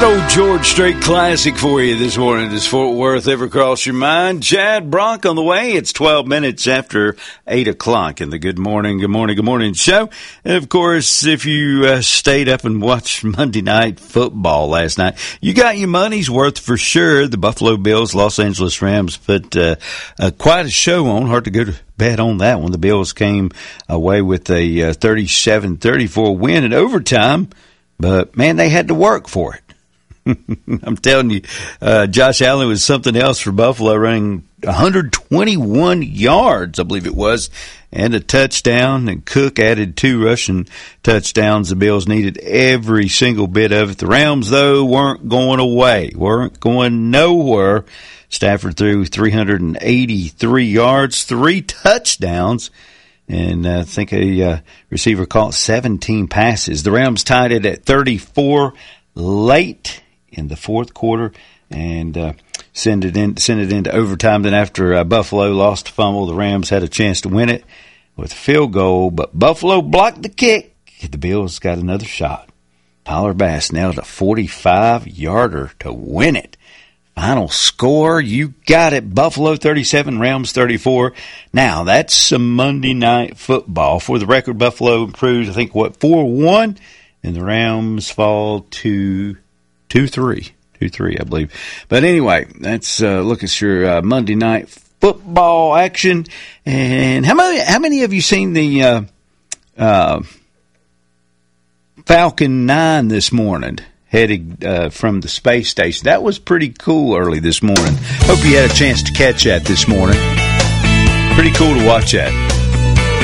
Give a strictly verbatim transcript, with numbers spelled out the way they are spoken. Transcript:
Old George Strait classic for you this morning. Does Fort Worth ever cross your mind? Chad Brock on the way. It's twelve minutes after eight o'clock in the Good Morning, Good Morning, Good Morning show. And of course, if you uh, stayed up and watched Monday Night Football last night, you got your money's worth for sure. The Buffalo Bills, Los Angeles Rams put uh, uh, quite a show on. Hard to go to bed on that one. The Bills came away with a uh, thirty-seven thirty-four win in overtime, but man, they had to work for it. I'm telling you, uh, Josh Allen was something else for Buffalo, running one hundred twenty-one yards, I believe it was, and a touchdown. And Cook added two rushing touchdowns. The Bills needed every single bit of it. The Rams, though, weren't going away, weren't going nowhere. Stafford threw three hundred eighty-three yards, three touchdowns, and uh, I think a uh, receiver caught seventeen passes. The Rams tied it at thirty-four late in the fourth quarter and uh, send it in, send it into overtime. Then after uh, Buffalo lost a fumble, the Rams had a chance to win it with a field goal, but Buffalo blocked the kick. The Bills got another shot. Tyler Bass nailed a forty-five-yarder to win it. Final score, you got it, Buffalo thirty-seven, Rams thirty-four. Now, that's some Monday Night Football. For the record, Buffalo improves, I think, what, four one? And the Rams fall to two three. two three, I believe. But anyway, let's uh, look at your uh, Monday Night Football action. And how many, how many of you seen the uh, uh, Falcon nine this morning headed uh, from the space station? That was pretty cool early this morning. Hope you had a chance to catch that this morning. Pretty cool to watch that.